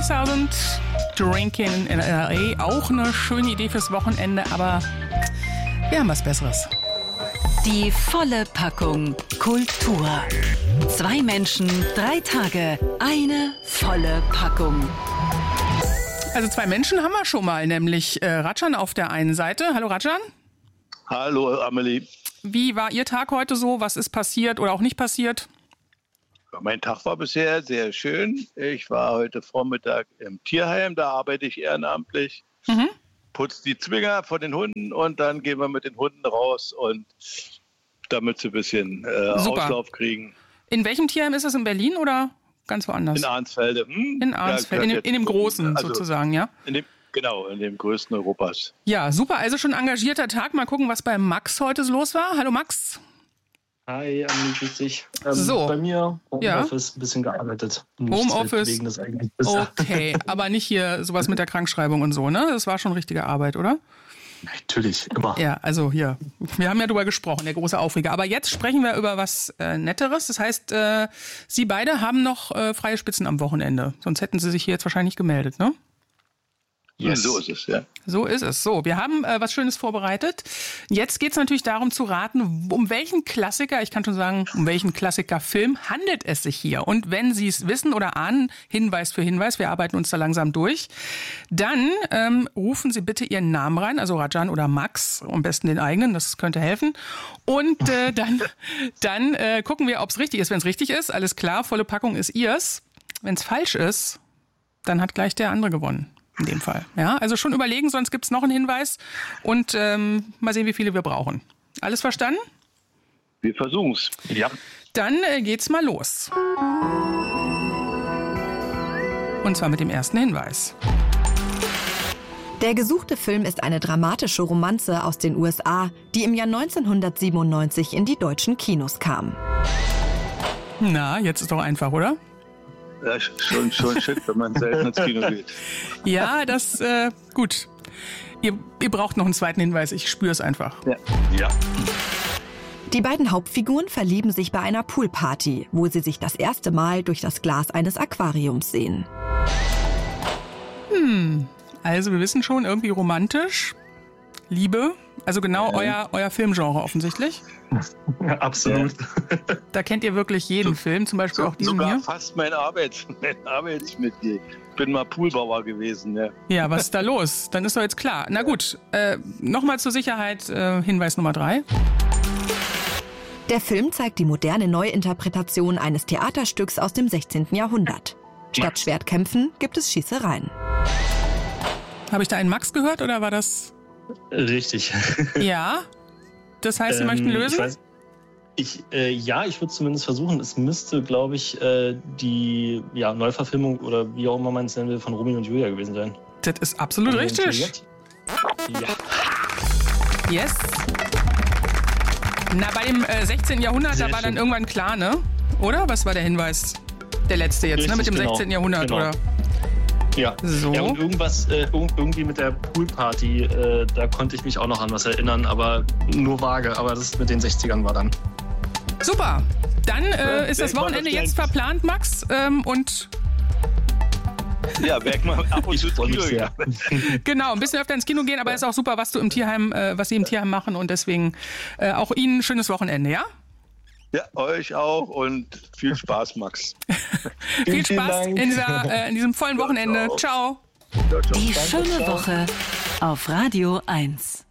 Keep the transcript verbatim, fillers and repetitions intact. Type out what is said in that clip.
dreitausend Drinking in L A. Auch eine schöne Idee fürs Wochenende, aber wir haben was Besseres. Die volle Packung Kultur. Zwei Menschen, drei Tage, eine volle Packung. Also zwei Menschen haben wir schon mal, nämlich äh, Rajan auf der einen Seite. Hallo Rajan. Hallo Amelie. Wie war Ihr Tag heute so? Was ist passiert oder auch nicht passiert? Mein Tag war bisher sehr schön. Ich war heute Vormittag im Tierheim, da arbeite ich ehrenamtlich. Mhm. Putze die Zwinger von den Hunden und dann gehen wir mit den Hunden raus und damit sie ein bisschen äh, Auslauf kriegen. In welchem Tierheim ist das? In Berlin oder ganz woanders? In Arnsfelde. Hm? In Arnsfelde, ja, in, in dem großen also sozusagen, ja? In dem, genau, in dem größten Europas. Ja, super. Also schon ein engagierter Tag. Mal gucken, was bei Max heute so los war. Hallo Max. Hi, Amelie, grüß dich. Ähm, so. Bei mir Homeoffice, ja. Ein bisschen gearbeitet. Homeoffice, okay, aber nicht hier sowas mit der Krankschreibung und so, ne? Das war schon richtige Arbeit, oder? Natürlich, immer. Ja, also hier, wir haben ja drüber gesprochen, der große Aufreger. Aber jetzt sprechen wir über was äh, Netteres. Das heißt, äh, Sie beide haben noch äh, freie Spitzen am Wochenende. Sonst hätten Sie sich hier jetzt wahrscheinlich nicht gemeldet, ne? Yes. So ist es, ja. So ist es. So, wir haben äh, was Schönes vorbereitet. Jetzt geht es natürlich darum zu raten, um welchen Klassiker, ich kann schon sagen, um welchen Klassikerfilm handelt es sich hier. Und wenn Sie es wissen oder ahnen, Hinweis für Hinweis, wir arbeiten uns da langsam durch, dann ähm, rufen Sie bitte Ihren Namen rein, also Rajan oder Max, am besten den eigenen, das könnte helfen. Und äh, dann, dann äh, gucken wir, ob es richtig ist. Wenn es richtig ist, alles klar, volle Packung ist Ihrs. Wenn es falsch ist, dann hat gleich der andere gewonnen. In dem Fall. Ja, also schon überlegen, sonst gibt es noch einen Hinweis und ähm, mal sehen, wie viele wir brauchen. Alles verstanden? Wir versuchen es. Ja. Dann äh, geht's mal los. Und zwar mit dem ersten Hinweis. Der gesuchte Film ist eine dramatische Romanze aus den U S A, die im Jahr neunzehnhundertsiebenundneunzig in die deutschen Kinos kam. Na, jetzt ist doch einfach, oder? Ja, schon, schon shit, wenn man selten ins Kino geht. Ja, das, äh, gut. Ihr, ihr braucht noch einen zweiten Hinweis, ich spüre es einfach. Ja. ja. Die beiden Hauptfiguren verlieben sich bei einer Poolparty, wo sie sich das erste Mal durch das Glas eines Aquariums sehen. Hm, also wir wissen schon, irgendwie romantisch, Liebe, also genau ja. euer, euer Filmgenre offensichtlich. Ja, absolut. Ja. Da kennt ihr wirklich jeden so, Film, zum Beispiel so, auch diesen sogar hier. Fast mein, Arbeits, mein Arbeitsmitglied. Ich bin mal Poolbauer gewesen. Ja, ja, was ist da los? Dann ist doch jetzt klar. Na gut, äh, nochmal zur Sicherheit, äh, Hinweis Nummer drei. Der Film zeigt die moderne Neuinterpretation eines Theaterstücks aus dem sechzehnten Jahrhundert. Statt Schwertkämpfen gibt es Schießereien. Habe ich da einen Max gehört oder war das... Richtig. Ja, das heißt, Sie ähm, möchten lösen? Ich weiß, ich, äh, ja, ich würde zumindest versuchen. Es müsste, glaube ich, äh, die ja, Neuverfilmung oder wie auch immer man es nennen will, von Romeo und Julia gewesen sein. Das ist absolut Romeo richtig. Ja. Yes. Na, bei dem äh, sechzehnten Jahrhundert, Sehr da war schön. Dann irgendwann klar, ne? Oder? Was war der Hinweis? Der letzte jetzt, richtig, ne? Mit dem genau. sechzehnten Jahrhundert, genau. oder? Ja. So. Ja, und irgendwas, äh, irgendwie mit der Poolparty, äh, da konnte ich mich auch noch an was erinnern, aber nur vage. Aber das mit den sechzigern war dann. Super. Dann äh, ja, ist das Wochenende jetzt verplant, Max. Ähm, und ja, weg mal ab und zu ins Kino gehen. Genau, ein bisschen öfter ins Kino gehen, aber es ist auch super, was du im Tierheim, äh, was Sie im Tierheim machen und deswegen äh, auch Ihnen ein schönes Wochenende, ja? Ja, euch auch und viel Spaß, Max. Viel Spaß in, dieser, äh, in diesem vollen Wochenende. Ciao. Die schöne Woche auf Radio eins.